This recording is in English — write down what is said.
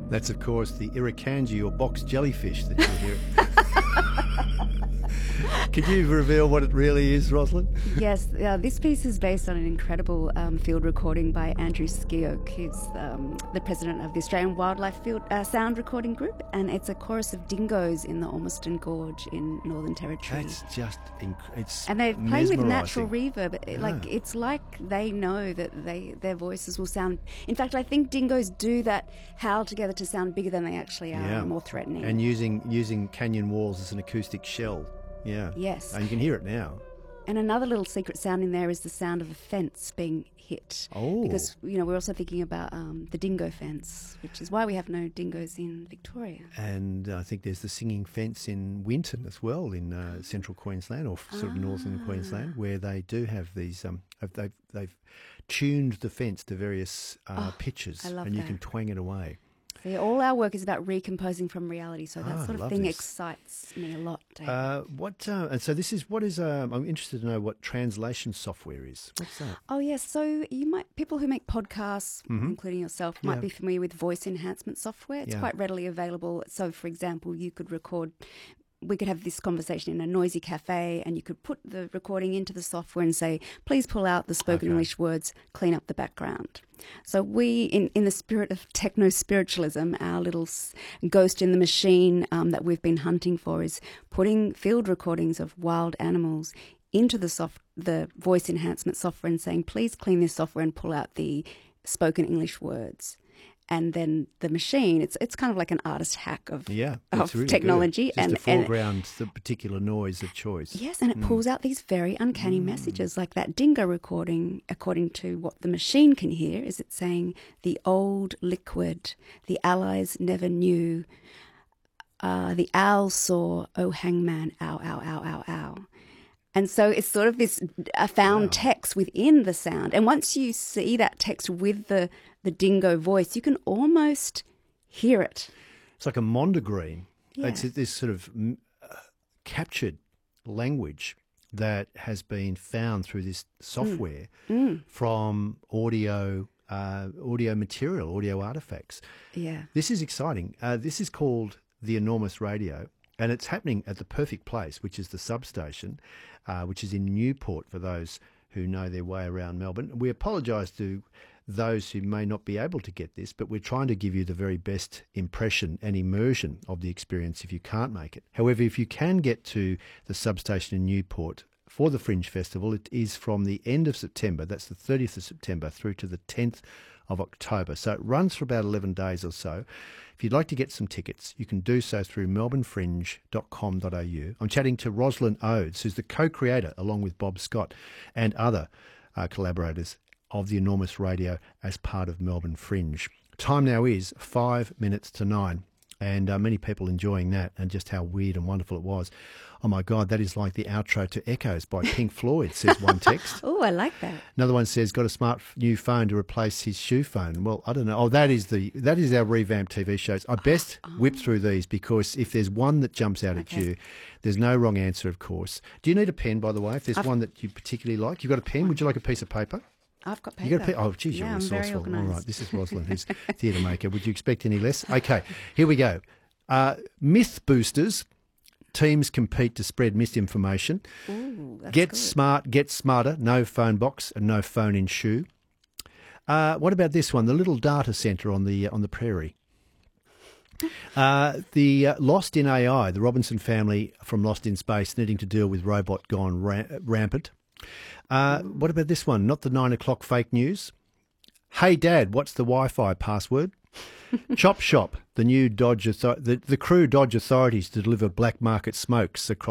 That's, of course, the irukandji or box jellyfish that you hear. Could you reveal what it really is, Rosalind? Yes, this piece is based on an incredible field recording by Andrew Skeoch, who's the president of the Australian Wildlife Field Sound Recording Group, and it's a chorus of dingoes in the Ormiston Gorge in Northern Territory. That's just it's and they're playing with natural mesmerising. reverb. It's like they know that their voices will sound. In fact, I think dingoes do that howl together to sound bigger than they actually are, and more threatening. And using canyon walls as an acoustic shell. Yeah. Yes. And you can hear it now. And another little secret sound in there is the sound of a fence being hit. Oh. Because, we're also thinking about the dingo fence, which is why we have no dingoes in Victoria. And I think there's the singing fence in Winton as well, in central Queensland or sort of northern Queensland, where they do have these. They've tuned the fence to various pitches, I love and you that. can twang it away. See, all our work is about recomposing from reality, so that sort of love thing this. excites me a lot, Dave. And so this is what is. I'm interested to know what translation software is. What's that? Oh yes, so people who make podcasts, including yourself, might be familiar with voice enhancement software. It's quite readily available. So, for example, we could have this conversation in a noisy cafe, and you could put the recording into the software and say, please pull out the spoken English words, clean up the background. So we, in the spirit of techno-spiritualism, our little ghost in the machine that we've been hunting for is putting field recordings of wild animals into the voice enhancement software and saying, please clean this software and pull out the spoken English words. And then the machine, it's kind of like an artist hack of really technology. Good. Just to foreground the particular noise of choice. Yes, and it pulls out these very uncanny messages, like that dingo recording, according to what the machine can hear, is it saying, the old liquid, the allies never knew, the owl saw, oh hangman, ow, ow, ow, ow, ow. And so it's sort of this found text within the sound. And once you see that text with the dingo voice, you can almost hear it. It's like a mondegreen. Yeah. It's this sort of captured language that has been found through this software from audio material, audio artifacts. Yeah. This is exciting. This is called The Enormous Radio, and it's happening at the perfect place, which is the substation, which is in Newport for those who know their way around Melbourne. We apologise to those who may not be able to get this, but we're trying to give you the very best impression and immersion of the experience if you can't make it. However, if you can get to the substation in Newport for the Fringe Festival, it is from the end of September, that's the 30th of September, through to the 10th of October. So it runs for about 11 days or so. If you'd like to get some tickets, you can do so through melbournefringe.com.au. I'm chatting to Rosalind Oades, who's the co-creator, along with Bob Scott and other collaborators, of The Enormous Radio as part of Melbourne Fringe. Time now is 5 minutes to 9, and many people enjoying that and just how weird and wonderful it was. Oh my God, that is like the outro to Echoes by Pink Floyd, says one text. Oh, I like that. Another one says, got a smart new phone to replace his shoe phone. Well, I don't know. Oh, that is our revamped TV shows. I best whip through these, because if there's one that jumps out at you, there's no wrong answer, of course. Do you need a pen, by the way, if there's one that you particularly like? You've got a pen? Would you like a piece of paper? I've got paper. You got a pen? Oh, geez, you're resourceful. All right, this is Rosalind, who's theatre maker. Would you expect any less? Okay, here we go. Myth boosters. Teams compete to spread misinformation. Ooh, that's Get good. smart, get smarter. No phone box and no phone in shoe. What about this one? The little data centre on the prairie. The Lost in AI, the Robinson family from Lost in Space needing to deal with robot gone rampant. What about this one? Not the 9 o'clock fake news. Hey, Dad, what's the Wi-Fi password? Chop Shop, the new the crew dodge authorities to deliver black market smokes across